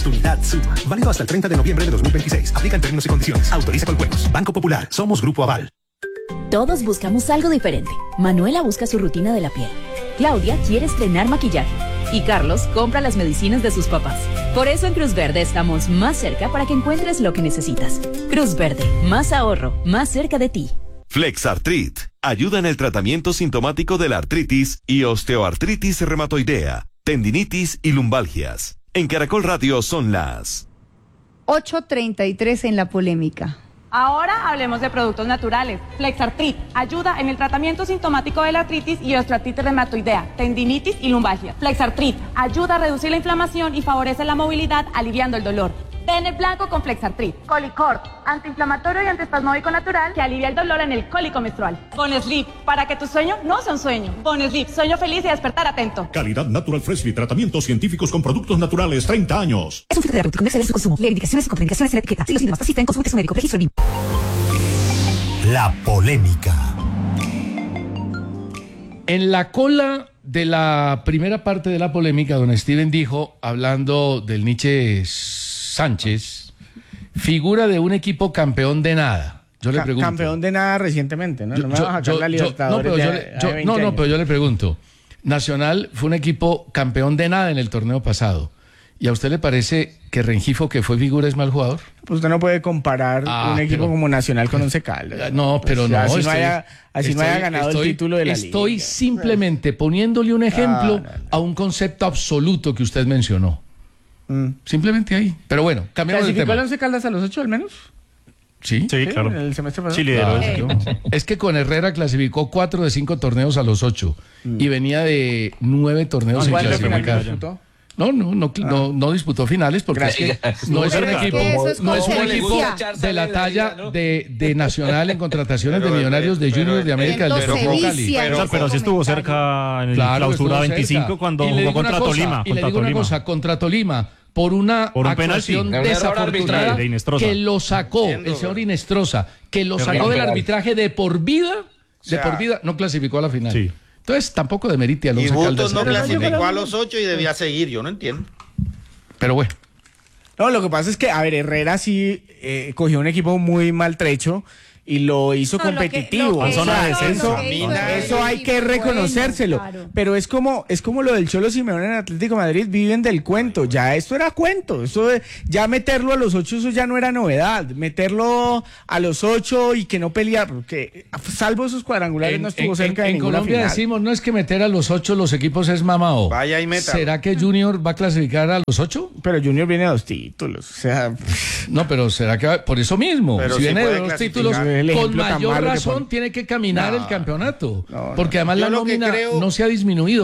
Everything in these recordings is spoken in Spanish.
oportunidad suma. Válido hasta el 30 de noviembre de 2026. Aplican términos y condiciones. Autoriza Coljuegos. Banco Popular. Somos Grupo Aval. Todos buscamos algo diferente. Manuela busca su rutina de la piel. Claudia quiere estrenar maquillaje. Y Carlos compra las medicinas de sus papás. Por eso en Cruz Verde estamos más cerca para que encuentres lo que necesitas. Cruz Verde, más ahorro, más cerca de ti. Flexartrit ayuda en el tratamiento sintomático de la artritis y osteoartritis reumatoidea, tendinitis y lumbalgias. En Caracol Radio son las 8:33 en la polémica. Ahora hablemos de productos naturales. Flexartrit ayuda en el tratamiento sintomático de la artritis y osteoartritis reumatoidea, tendinitis y lumbalgia. Flexartrit ayuda a reducir la inflamación y favorece la movilidad, aliviando el dolor. Tener blanco con Flexartrit. Colicort, antiinflamatorio y antiespasmódico natural que alivia el dolor en el cólico menstrual. Bonesleep, para que tu sueño no sea un sueño. Bonesleep, sueño feliz y despertar atento. Calidad Natural Freshly, tratamientos científicos con productos naturales, 30 años. Es un filtro terapéutico, no exceder su consumo. Lee indicaciones y contraindicaciones en la etiqueta. Si los síntomas persisten, consulte a su médico. Registro BIM. La polémica. En la cola de la primera parte de la polémica, don Steven dijo, hablando del Nietzsche Sánchez, figura de un equipo campeón de nada. Yo le pregunto. Campeón de nada recientemente, ¿no? No me vas a sacar la Libertadores pero yo le pregunto. Nacional fue un equipo campeón de nada en el torneo pasado. ¿Y a usted le parece que Rengifo, que fue figura, es mal jugador? Pues usted no puede comparar un equipo como Nacional con Once Caldas. No, pero pues, no. Así no haya ganado el título de la liga. Estoy simplemente poniéndole un ejemplo a un concepto absoluto que usted mencionó. Simplemente ahí. Pero bueno, cambiamos de tema. ¿Clasificó el Once Caldas a los 8 al menos? Sí, claro. El semestre pasado. Sí, lideró. Es que con Herrera clasificó 4 de 5 torneos a los 8 y venía de 9 torneos sin clasificar. No disputó finales porque es que no es un equipo de la talla de Nacional en contrataciones de Millonarios, de Junior, de América, del Deportivo Cali. Pero sí estuvo cerca en el clausura 25 cuando jugó contra Tolima. Y le digo una cosa, contra Tolima, por una actuación desafortunada que lo sacó, el señor Inestrosa, que lo sacó del arbitraje de por vida, no clasificó a la final. Sí. Entonces tampoco demerite a los Bustos no clasificó a los 8 y debía seguir, yo no entiendo. Pero bueno. No, lo que pasa es que, Herrera sí cogió un equipo muy maltrecho y lo hizo competitivo. Eso hay que reconocérselo. Claro. Pero es como lo del Cholo Simeone en Atlético de Madrid, viven del cuento. Ya esto era cuento. Ya meterlo a los 8, eso ya no era novedad. Meterlo a los 8 y que no peleara, porque salvo esos cuadrangulares no estuvo cerca de ninguna Colombia final. Decimos, no es que meter a los 8 los equipos es mamao. Vaya y meta. ¿Será que Junior va a clasificar a los 8? Pero Junior viene a 2 títulos. O sea, no, pero será que por eso mismo. Pero si viene de 2 títulos, con mayor razón tiene que caminar el campeonato. Porque además la nómina no se ha disminuido.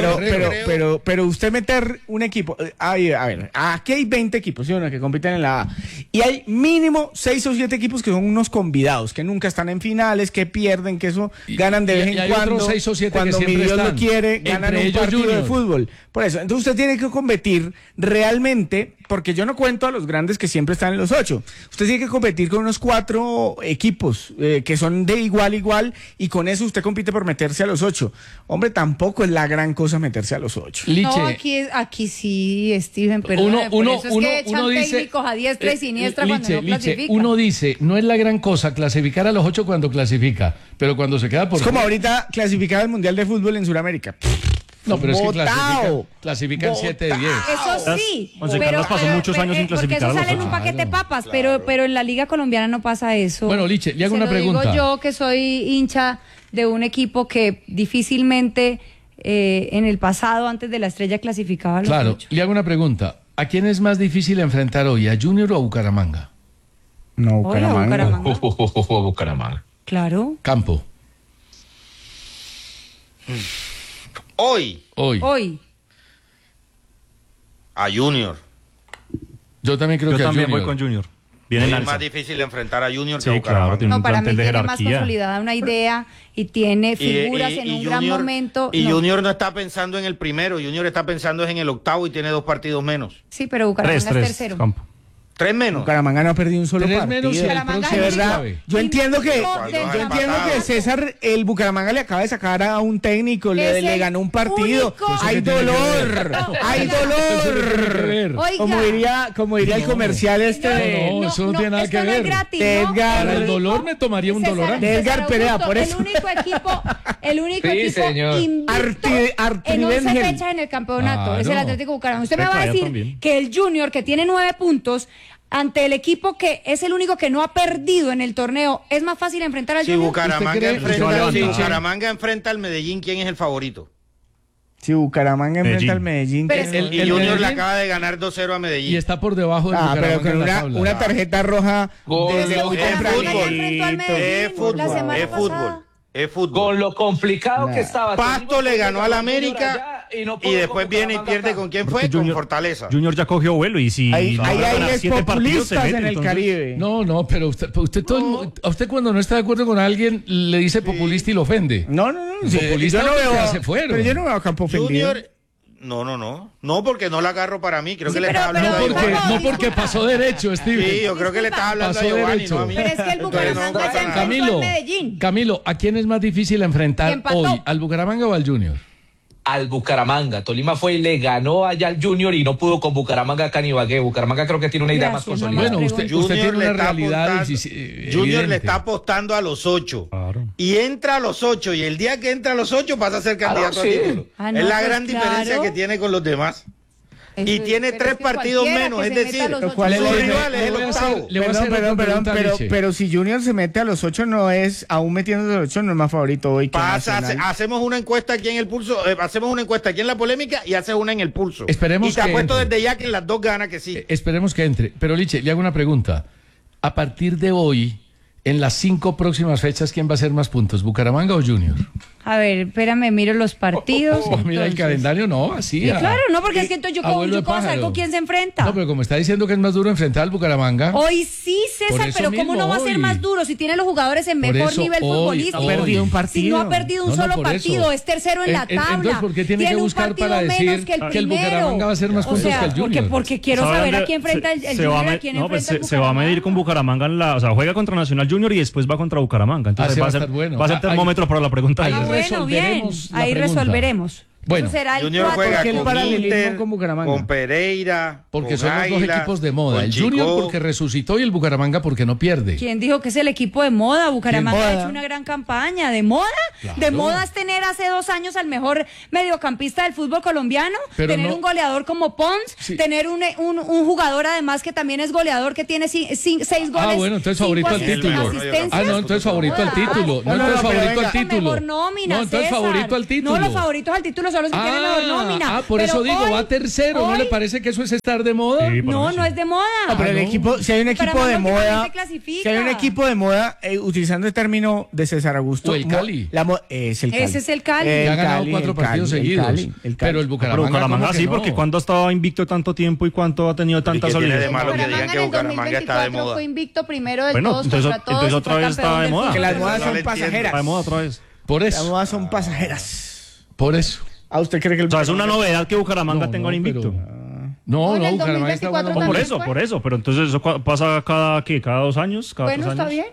Pero usted meter un equipo. A ver, aquí hay 20 equipos, ¿sí o no?, que compiten en la A. Y hay mínimo 6 o 7 equipos que son unos convidados, que nunca están en finales, que pierden, que eso ganan de vez en cuando. Otros 6 o 7 cuando que mi Dios están. lo quiere, ganan un partido de fútbol. Por eso, entonces usted tiene que competir realmente, porque yo no cuento a los grandes que siempre están en los 8. Usted tiene que competir con unos 4 equipos que son de igual a igual, y con eso usted compite por meterse a los 8. Hombre, tampoco es la gran cosa meterse a los 8. No, aquí sí, Steven, perdón. Uno dice técnicos a diestra y siniestra cuando no clasifica. Uno dice, no es la gran cosa clasificar a los 8 cuando clasifica, pero cuando se queda por... Es como ahorita clasificar al Mundial de Fútbol en Sudamérica. No, pero es que clasifican 7 de 10. Eso sí. Carlos pasó muchos años sin clasificar. Porque eso sale en un paquete de papas, pero en la Liga Colombiana no pasa eso. Bueno, Liche, le hago una pregunta. Digo yo, que soy hincha de un equipo que difícilmente en el pasado, antes de la Estrella, clasificaba a los 8. Le hago una pregunta. ¿A quién es más difícil enfrentar hoy, a Junior o a Bucaramanga? No, Bucaramanga. Bucaramanga. Claro. Campo. Hoy. A Junior. Yo también creo que a Junior. Yo también voy con Junior. Es más difícil enfrentar a Junior que a Bucaramanga. Claro, para mí tiene más consolidada una idea y tiene figuras en un gran momento. Y Junior no está pensando en el primero, Junior está pensando en el octavo y tiene 2 partidos menos. Sí, pero Bucaramanga es tercero. 3 menos. Bucaramanga no ha perdido un solo partido. Menos de verdad. Yo entiendo que César, el Bucaramanga le acaba de sacar a un técnico, le ganó un partido. Hay dolor, hay dolor. Como diría el comercial No, eso no tiene nada que ver. Edgar, el dolor me tomaría un dolor. De Edgar Perea, por eso. El único equipo invicto en 11 fechas en el campeonato es el Atlético Bucaramanga. Usted me va a decir que el Junior, que tiene 9 puntos, ante el equipo que es el único que no ha perdido en el torneo, ¿es más fácil enfrentar al Junior? Si Bucaramanga enfrenta al Medellín, ¿quién es el favorito? Si Bucaramanga enfrenta al Medellín. Y Junior le acaba de ganar 2-0 a Medellín. Y está por debajo de Bucaramanga. Pero con una tarjeta roja desde muy tempranito. Es fútbol. Con lo complicado que estaba. Pasto le ganó al América y después viene y pierde con quién fue, con Fortaleza. Junior ya cogió vuelo y si hay populistas en el Caribe. No, pero usted cuando no está de acuerdo con alguien le dice populista y lo ofende. No. Populista yo no veo, se fueron. Pero yo no veo a Campo ofendido. Junior, no, porque no la agarro para mí. Creo que le estaba hablando a Giovanni. No porque pasó derecho, Steve. Sí, yo creo que le estaba hablando a Giovanni, no a mí. Pero es que el Bucaramanga se enfrentó al Medellín. Camilo, ¿a quién es más difícil enfrentar hoy? ¿Al Bucaramanga o al Junior? Al Bucaramanga. Tolima fue y le ganó allá al Junior y no pudo con Bucaramanga acá en Ibagué. Bucaramanga creo que tiene una idea más consolidada. Bueno, usted tiene una realidad. Junior le está apostando a los 8. Claro. Y entra a los 8. Y el día que entra a los 8 pasa a ser candidato a título. Es la gran diferencia que tiene con los demás. Y tiene 3 partidos menos, es decir, ¿cuál es su rival es el octavo. Pero si Junior se mete a los 8, no es, aún metiéndose a los 8, no es más favorito hoy que Nacional. Hacemos una encuesta aquí en el pulso, hacemos una encuesta aquí en la polémica y haces una en el pulso. Esperemos y te apuesto desde ya que en las dos gana que sí. Esperemos que entre. Pero Liche, le hago una pregunta. A partir de hoy, en las 5 próximas fechas, ¿quién va a hacer más puntos? ¿Bucaramanga o Junior? A ver, espérame, miro los partidos. Mira el calendario, no, así. Sí, claro, no, porque es que entonces yo puedo saber con quién se enfrenta. No, pero como está diciendo que es más duro enfrentar al Bucaramanga. Hoy sí, César, pero ¿cómo no va a ser más duro si tiene los jugadores en mejor nivel futbolístico? Ha perdido un partido. Si no ha perdido un solo partido, es tercero en la tabla. Entonces, ¿por qué tiene que buscar para decir que el Bucaramanga va a hacer más puntos que el Junior? Porque quiero saber a quién enfrenta el Junior, a quién enfrenta el Bucaramanga. Se va a medir con Bucaramanga o sea, juega contra Nacional Junior y después va contra Bucaramanga. Entonces va a ser termómetro para la pregunta. Bueno, bien. Ahí resolveremos. Bueno, Junior juega con Inter, con Pereira, porque son los dos equipos de moda. El Junior porque resucitó y el Bucaramanga porque no pierde. ¿Quién dijo que es el equipo de moda? Bucaramanga ha hecho una gran campaña. ¿De moda? Claro. ¿De moda es tener hace 2 años al mejor mediocampista del fútbol colombiano? Pero tener un goleador como Pons, tener un jugador además que también es goleador, que tiene 6 goles. Bueno, entonces favorito al título. No, entonces favorito al título. No, entonces favorito al título. No, entonces favorito al título. No, los favoritos al título son los que tienen mejor nómina. Por eso digo, va tercero. ¿No le parece que eso es estar de moda? Sí, no es de moda. No, pero el equipo, si hay un equipo de moda, utilizando el término de César Augusto, o el Cali. Es el Cali. Ese es el Cali. Ha ganado 4 partidos seguidos. Pero el Bucaramanga sí, porque cuando ha estado invicto tanto tiempo y cuánto ha tenido tanta solidez. De malo que digan que Bucaramanga está de moda. Fue invicto primero de todos contra todos. Entonces otra vez está de moda. Que las modas son pasajeras. Está de moda otra vez. Por eso. Las modas son pasajeras. Por eso. ¿A usted cree que o sea, es una novedad que Bucaramanga tenga un invicto? No, Bucaramanga está por eso. Pero entonces eso pasa cada 2 años. Bueno, está bien.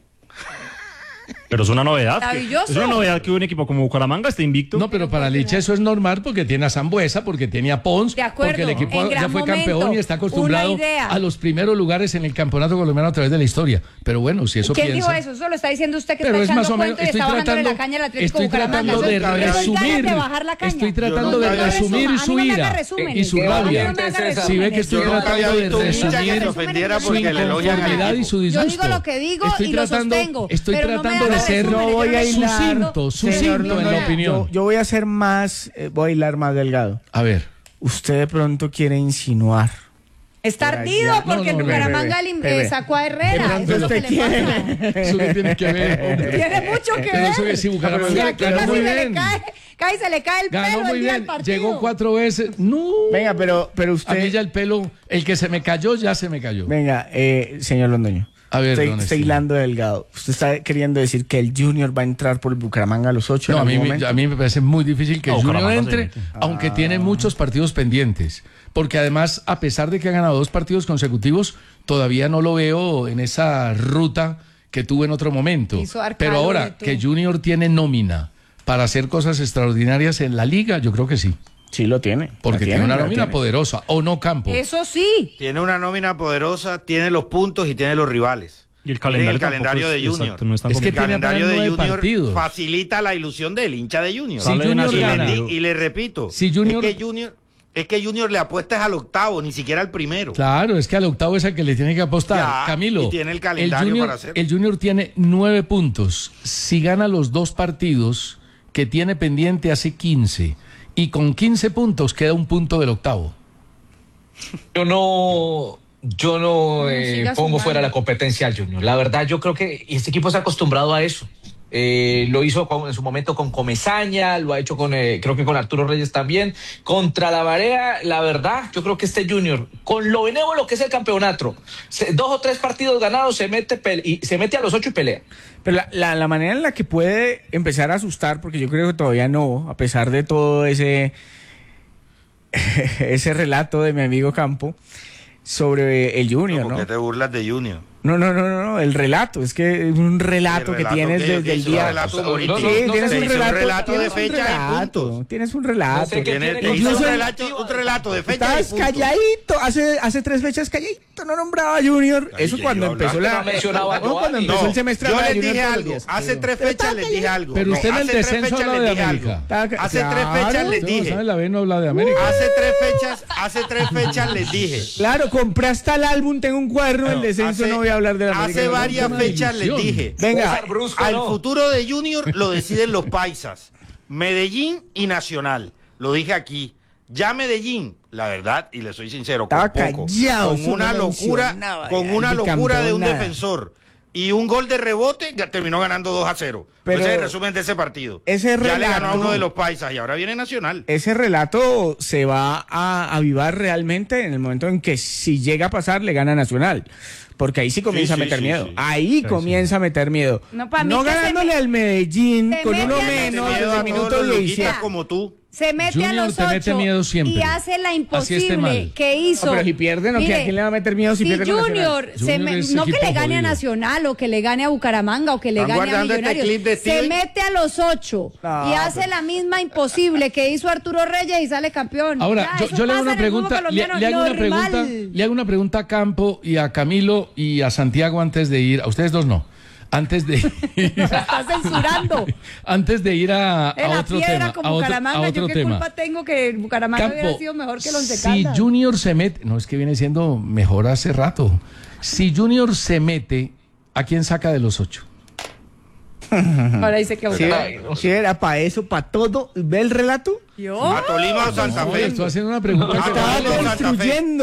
Pero es una novedad. Maravilloso. Es una novedad que un equipo como Bucaramanga esté invicto. No, pero para Liche eso es normal porque tiene a Sambuesa, porque tiene a Pons, porque el equipo ya fue campeón y está acostumbrado a los primeros lugares en el campeonato colombiano a través de la historia. Pero bueno, si eso ¿Quién piensa... dijo eso? Eso lo está diciendo usted que pero está echando cuento y está bajándole la caña al Atlético Bucaramanga. Estoy tratando de resumir su ira y su rabia. Si ve que estoy tratando de resumir su inconformidad y su disgusto. Yo digo lo que digo y lo sostengo. Estoy tratando de ser sucinto en la opinión. Yo voy a ser más, voy a hilar más delgado. A ver. Usted de pronto quiere insinuar. Está ardido porque el Bucaramanga sacó a Herrera. Eso es lo que le pasa. Eso que tiene que ver. Tiene mucho que ver. Eso que si Bucaramanga ganó muy bien. Se le cae el pelo. Ganó muy bien. Llegó 4 veces. No. Venga, pero usted. A mí ya el pelo, el que se me cayó, ya se me cayó. Venga, señor Londoño. A ver, estoy hilando delgado. Usted está queriendo decir que el Junior va a entrar por el Bucaramanga a los 8. No, a mí me parece muy difícil que el Junior entre, aunque tiene muchos partidos pendientes. porque además, a pesar de que ha ganado 2 partidos consecutivos, todavía no lo veo en esa ruta que tuvo en otro momento. Pero ahora que Junior tiene nómina para hacer cosas extraordinarias en la liga, yo creo que sí. Sí lo tiene. Porque tiene una nómina poderosa, ¿o no, Campo? Eso sí. Tiene una nómina poderosa, tiene los puntos y tiene los rivales. Y el calendario, de Junior. Exacto, no es que el calendario de Junior partidos. facilita la ilusión del hincha de Junior. Si Junior gana, y le repito, si Junior... es que Junior le apuesta al octavo, ni siquiera al primero. Claro, es que al octavo es el que le tiene que apostar. Ya, Camilo, y tiene el calendario Junior, para hacerlo. El Junior tiene 9 puntos. Si gana los 2 partidos que tiene pendiente, hace 15. Y con 15 puntos queda un punto del octavo. Yo no pongo fuera la competencia al Junior. La verdad, yo creo que este equipo se ha acostumbrado a eso. Lo hizo en su momento con Comesaña, lo ha hecho creo que con Arturo Reyes también. Contra la Marea, la verdad, yo creo que este Junior, con lo benévolo que es el campeonato, 2 o 3 partidos ganados, se mete a los 8 y pelea. Pero la manera en la que puede empezar a asustar, porque yo creo que todavía no, a pesar de todo ese relato de mi amigo Campo sobre el Junior, ¿no? ¿Por qué te burlas de Junior? No, el relato, es que es un relato que tienes desde el día. Tienes un relato de fecha y punto. Tienes un relato. Un relato de fecha y punto. Estás calladito, hace 3 fechas calladito, no nombraba a Junior. Eso cuando empezó el semestre. Yo les dije algo, hace 3 fechas les dije algo. Pero usted en el descenso habla de América. Hace 3 fechas les dije. La B no habla de América. Hace 3 fechas les dije. Claro, compré hasta el álbum, tengo un cuaderno, el descenso no voy a hablar de la América. Hace varias fechas les dije. Venga, al futuro de Junior lo deciden los paisas, Medellín y Nacional. Lo dije aquí. Ya Medellín, la verdad, y le soy sincero, con una locura de un defensor y un gol de rebote, terminó ganando 2-0. Pero ese es el resumen de ese partido. Ya le ganó a uno de los paisas y ahora viene Nacional. Ese relato se va a avivar realmente en el momento en que, si llega a pasar, le gana Nacional. Porque ahí sí comienza a meter miedo. Sí. Ahí comienza a meter miedo. No ganándole al Medellín con uno menos desde minuto 17. Como tú. Se mete a los 8 y hace la imposible que hizo. No, pero si pierden, ¿a quién le va a meter miedo si pierde Junior? No que le gane a Nacional o que le gane a Bucaramanga o que le gane a Millonarios. Se mete a los 8 y hace la misma imposible que hizo Arturo Reyes y sale campeón. Ahora, yo le hago una pregunta. Le hago una pregunta a Campo y a Camilo y a Santiago antes de ir. A ustedes dos no. Antes de está censurando. Antes de ir a otro tema. Con Bucaramanga, yo qué culpa tengo que Bucaramanga hubiera sido mejor que el Once Caldas. Si Junior se mete, no, es que viene siendo mejor hace rato. Si Junior se mete, ¿a quién saca de los 8? Ahora dice que si era para eso, para todo. ¿Ve el relato? ¿Yo? A Tolima o Santa Fe. Estoy haciendo una pregunta. Estaba construyendo.